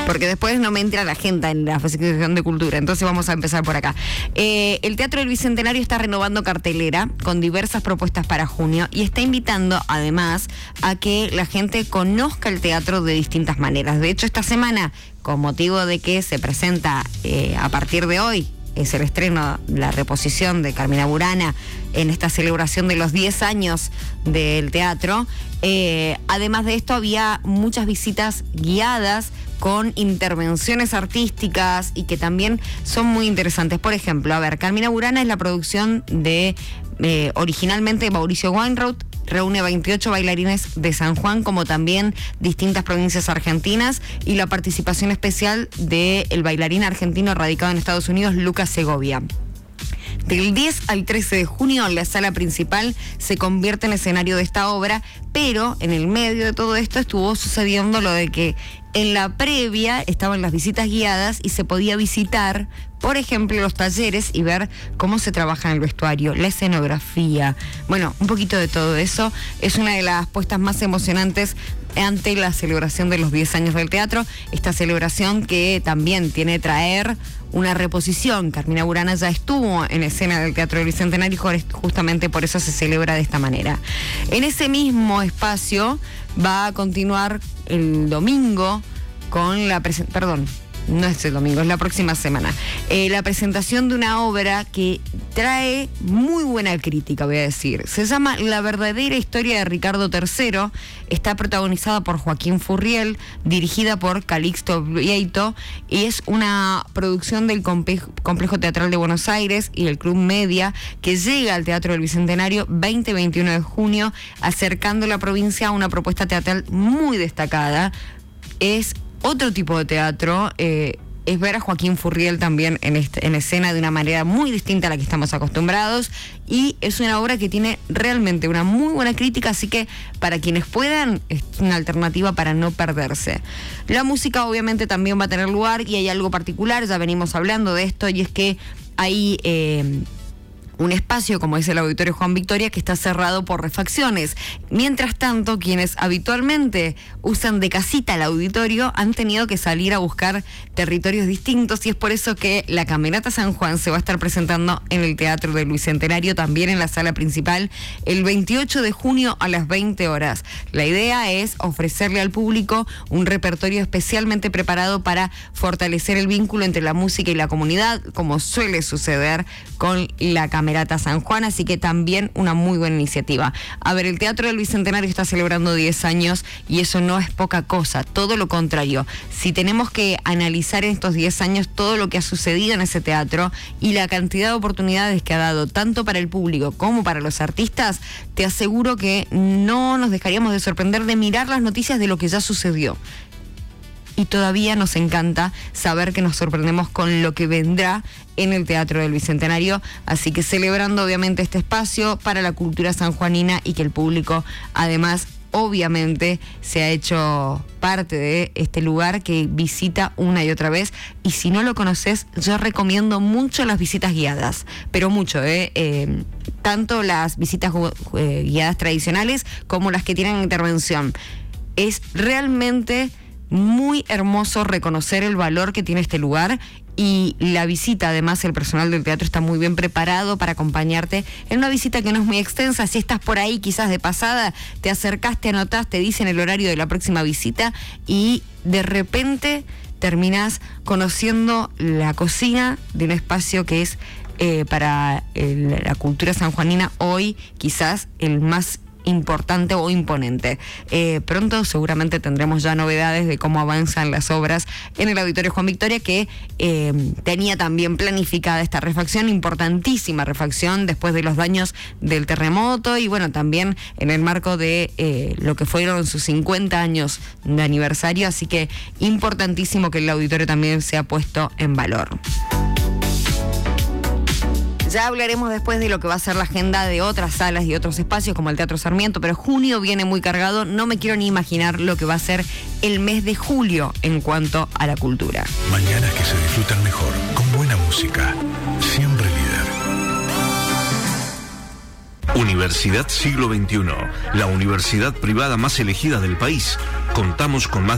porque después no me entra la agenda en la sección de cultura, entonces vamos a empezar por acá. El Teatro del Bicentenario está renovando cartelera con diversas propuestas para junio y está invitando además a que la gente conozca el teatro de distintas maneras. De hecho, esta semana, con motivo de que se presenta a partir de hoy, es el estreno, la reposición de Carmina Burana en esta celebración de los 10 años del teatro. Además de esto, había muchas visitas guiadas con intervenciones artísticas y que también son muy interesantes. Por ejemplo, Carmina Burana es la producción de originalmente Mauricio Weinroth. Reúne 28 bailarines de San Juan, como también distintas provincias argentinas, y la participación especial del bailarín argentino radicado en Estados Unidos, Lucas Segovia. Del 10 al 13 de junio, la sala principal se convierte en escenario de esta obra, pero en el medio de todo esto estuvo sucediendo lo de que en la previa estaban las visitas guiadas y se podía visitar, por ejemplo, los talleres y ver cómo se trabaja en el vestuario, la escenografía. Bueno, un poquito de todo eso. Es una de las puestas más emocionantes ante la celebración de los 10 años del teatro. Esta celebración que también tiene que traer una reposición. Carmina Burana ya estuvo en escena del Teatro del Bicentenario y justamente por eso se celebra de esta manera. En ese mismo espacio va a continuar el domingo con la presentación, no es el domingo, es la próxima semana, la presentación de una obra que trae muy buena crítica, voy a decir. Se llama La verdadera historia de Ricardo III, está protagonizada por Joaquín Furriel, dirigida por Calixto Vieito, y es una producción del Complejo Teatral de Buenos Aires y el Club Media, que llega al Teatro del Bicentenario 20 y 21 de junio, acercando la provincia a una propuesta teatral muy destacada. Es otro tipo de teatro, es ver a Joaquín Furriel también en escena de una manera muy distinta a la que estamos acostumbrados, y es una obra que tiene realmente una muy buena crítica, así que para quienes puedan es una alternativa para no perderse. La música obviamente también va a tener lugar y hay algo particular, ya venimos hablando de esto, y es que hay un espacio como es el Auditorio Juan Victoria que está cerrado por refacciones. Mientras tanto, quienes habitualmente usan de casita el auditorio han tenido que salir a buscar territorios distintos, y es por eso que la Camerata San Juan se va a estar presentando en el Teatro del Bicentenario, también en la sala principal, el 28 de junio a las 20 horas. La idea es ofrecerle al público un repertorio especialmente preparado para fortalecer el vínculo entre la música y la comunidad, como suele suceder con la Camerata San Juan, así que también una muy buena iniciativa. El Teatro del Bicentenario está celebrando 10 años y eso no es poca cosa, todo lo contrario. Si tenemos que analizar en estos 10 años todo lo que ha sucedido en ese teatro y la cantidad de oportunidades que ha dado tanto para el público como para los artistas, te aseguro que no nos dejaríamos de sorprender de mirar las noticias de lo que ya sucedió. Y todavía nos encanta saber que nos sorprendemos con lo que vendrá en el Teatro del Bicentenario, así que celebrando obviamente este espacio para la cultura sanjuanina y que el público además obviamente se ha hecho parte de este lugar que visita una y otra vez, y si no lo conoces, yo recomiendo mucho las visitas guiadas, pero mucho, tanto las visitas guiadas tradicionales como las que tienen intervención. Es realmente muy hermoso reconocer el valor que tiene este lugar, y la visita, además, el personal del teatro está muy bien preparado para acompañarte en una visita que no es muy extensa. Si estás por ahí quizás de pasada, te acercás, te anotás, te dicen el horario de la próxima visita y de repente terminás conociendo la cocina de un espacio que es para la cultura sanjuanina hoy quizás el más importante o imponente. Pronto seguramente tendremos ya novedades de cómo avanzan las obras en el Auditorio Juan Victoria, que tenía también planificada esta refacción, importantísima refacción después de los daños del terremoto, y bueno, también en el marco de lo que fueron sus 50 años de aniversario, así que importantísimo que el auditorio también sea puesto en valor. Ya hablaremos después de lo que va a ser la agenda de otras salas y otros espacios como el Teatro Sarmiento, pero junio viene muy cargado. No me quiero ni imaginar lo que va a ser el mes de julio en cuanto a la cultura. Mañanas que se disfrutan mejor, con buena música. Siempre líder. Universidad Siglo XXI, la universidad privada más elegida del país. Contamos con más